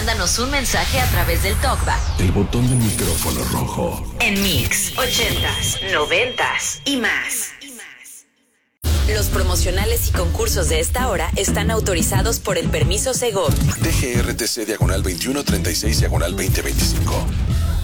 mándanos un mensaje a través del TalkBack. El botón del micrófono rojo. En Mix 80s, 90s y más. Los promocionales y concursos de esta hora están autorizados por el permiso Segov. DGRTC /2136/2025.